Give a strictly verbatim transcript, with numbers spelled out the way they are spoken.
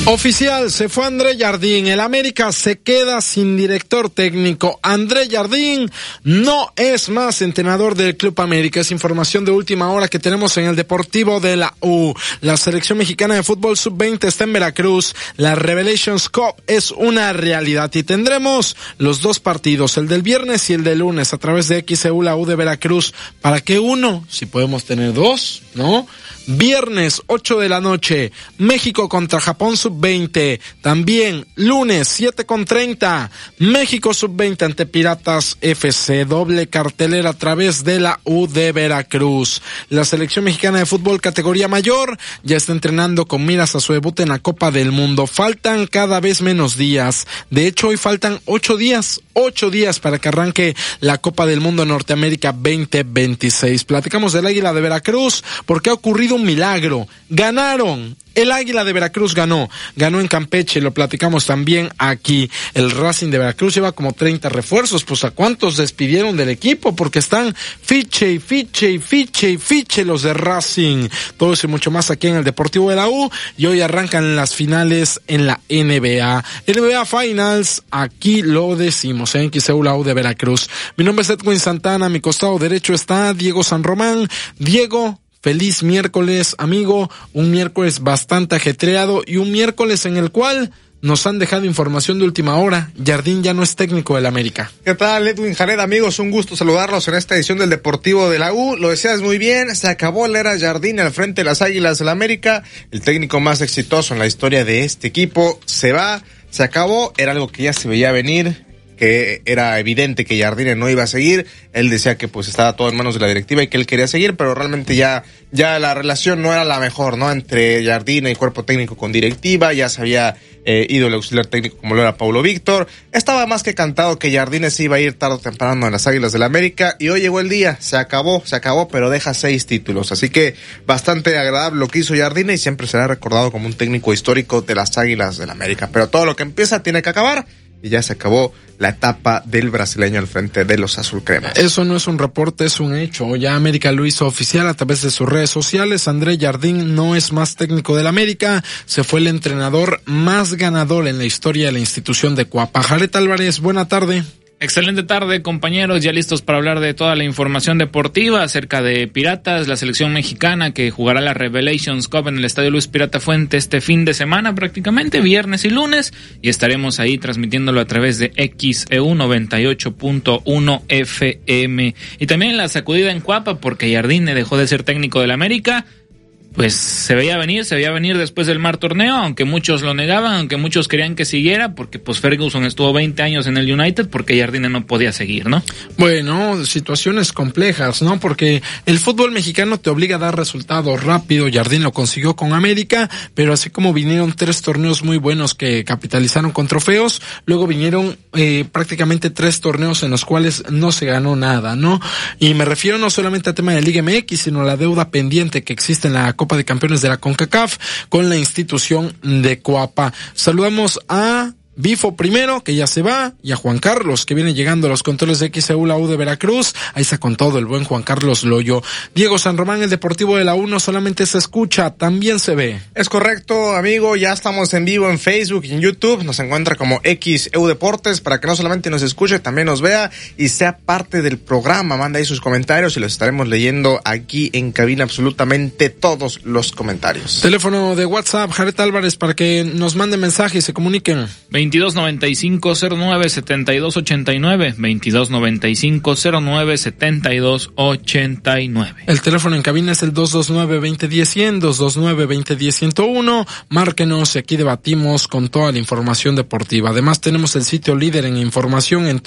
Oficial, se fue André Jardín. El América se queda sin director técnico. André Jardín no es más entrenador del Club América. Es información de última hora que tenemos en el Deportivo de la U. La selección mexicana de fútbol sub veinte está en Veracruz. La Revelations Cup es una realidad y tendremos los dos partidos, el del viernes y el del lunes, a través de X E U, la U de Veracruz. ¿Para qué uno? Si podemos tener dos, ¿no? Viernes, ocho de la noche, México contra Japón sub veinte. También, lunes, siete con treinta, México sub veinte ante Piratas F C. Doble cartelera a través de la U de Veracruz. La selección mexicana de fútbol categoría mayor ya está entrenando con miras a su debut en la Copa del Mundo. Faltan cada vez menos días. De hecho, hoy faltan ocho días, ocho días para que arranque la Copa del Mundo Norteamérica veinte veintiséis. Platicamos del Águila de Veracruz porque ha ocurrido un milagro. Ganaron. El Águila de Veracruz ganó, ganó en Campeche, lo platicamos también aquí. El Racing de Veracruz lleva como treinta refuerzos, pues ¿a cuántos despidieron del equipo? Porque están fiche y fiche y fiche y fiche los de Racing. Todo eso y mucho más aquí en el Deportivo de la U, y hoy arrancan las finales en la N B A. N B A Finals, aquí lo decimos, en X E U, la U de Veracruz. Mi nombre es Edwin Santana, a mi costado derecho está Diego San Román. Diego, feliz miércoles, amigo, un miércoles bastante ajetreado y un miércoles en el cual nos han dejado información de última hora. Jardín ya no es técnico del América. ¿Qué tal, Edwin Jared, amigos? Un gusto saludarlos en esta edición del Deportivo de la U. Lo decías muy bien, se acabó la era Jardín al frente de las Águilas del América. El técnico más exitoso en la historia de este equipo se va, se acabó, era algo que ya se veía venir, que era evidente que Jardine no iba a seguir. Él decía que pues estaba todo en manos de la directiva y que él quería seguir, pero realmente ya ya la relación no era la mejor, ¿no? Entre Jardine y cuerpo técnico con directiva, ya se había eh, ido el auxiliar técnico como lo era Paulo Víctor. Estaba más que cantado que Jardine se iba a ir tarde o temprano en las Águilas del América, y hoy llegó el día, se acabó, se acabó, pero deja seis títulos, así que bastante agradable lo que hizo Jardine y siempre será recordado como un técnico histórico de las Águilas del América, pero todo lo que empieza tiene que acabar. Y ya se acabó la etapa del brasileño al frente de los azulcremas. Eso no es un reporte, es un hecho. Ya América lo hizo oficial a través de sus redes sociales. André Jardín no es más técnico del América. Se fue el entrenador más ganador en la historia de la institución de Cuapa. Jared Álvarez, buena tarde. Excelente tarde, compañeros, ya listos para hablar de toda la información deportiva acerca de Piratas, la selección mexicana que jugará la Revelations Cup en el Estadio Luis Pirata Fuente este fin de semana, prácticamente viernes y lunes, y estaremos ahí transmitiéndolo a través de X E U noventa y ocho punto uno F M. Y también la sacudida en Cuapa porque Jardine dejó de ser técnico del América. Pues se veía venir, se veía venir después del Mar Torneo, aunque muchos lo negaban, aunque muchos querían que siguiera, porque pues Ferguson estuvo veinte años en el United, porque Jardine no podía seguir, ¿no? Bueno, situaciones complejas, ¿no? Porque el fútbol mexicano te obliga a dar resultados rápido. Jardine lo consiguió con América, pero así como vinieron tres torneos muy buenos que capitalizaron con trofeos, luego vinieron eh, prácticamente tres torneos en los cuales no se ganó nada, ¿no? Y me refiero no solamente al tema de Liga M X, sino a la deuda pendiente que existe en la Copa de Campeones de la CONCACAF con la institución de Coapa. Saludamos a Bifo primero, que ya se va, y a Juan Carlos, que viene llegando a los controles de X E U, la U de Veracruz. Ahí está con todo el buen Juan Carlos Loyo. Diego San Román, el Deportivo de la U no solamente se escucha, también se ve. Es correcto, amigo, ya estamos en vivo en Facebook y en YouTube. Nos encuentra como X E U Deportes para que no solamente nos escuche, también nos vea y sea parte del programa. Manda ahí sus comentarios y los estaremos leyendo aquí en cabina, absolutamente todos los comentarios. Teléfono de WhatsApp, Jared Álvarez, para que nos manden mensajes y se comuniquen. veintidós noventa y cinco cero nueve setenta y dos ochenta y nueve, veintidós noventa y cinco cero nueve setenta y dos ochenta y nueve. El teléfono en cabina es el dos dos nueve, veinte diez, cien, dos dos nueve, veinte diez, ciento uno. Márquenos y aquí debatimos con toda la información deportiva. Además tenemos el sitio líder en información en